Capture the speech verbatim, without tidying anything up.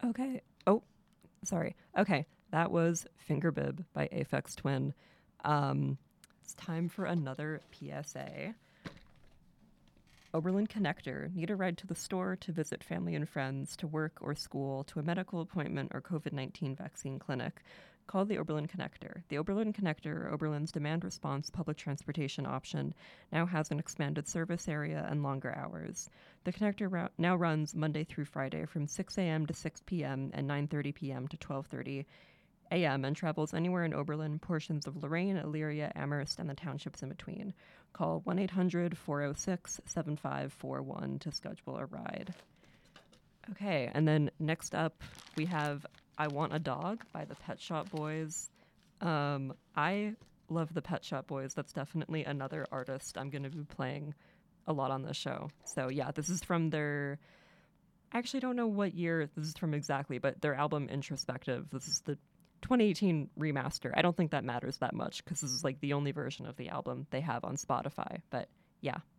Okay. Oh, sorry. Okay. That was Fingerbib by Aphex Twin. Um, it's time for another P S A. Oberlin Connector. Need a ride to the store, to visit family and friends, to work or school, to a medical appointment or COVID nineteen vaccine clinic. Call the Oberlin Connector. The Oberlin Connector, Oberlin's demand response public transportation option, now has an expanded service area and longer hours. The connector ro- now runs Monday through Friday from six a.m. to six p.m. and nine thirty p.m. to twelve thirty a m and travels anywhere in Oberlin, portions of Lorraine, Elyria, Amherst, and the townships in between. Call one eight hundred four oh six seven five four one to schedule a ride. Okay, and then next up we have I Want a Dog by the Pet Shop Boys. Um, I love the Pet Shop Boys. That's definitely another artist I'm going to be playing a lot on this show. So yeah, this is from their... I actually don't know what year this is from exactly, but their album Introspective. This is the twenty eighteen remaster. I don't think that matters that much because this is like the only version of the album they have on Spotify. But yeah,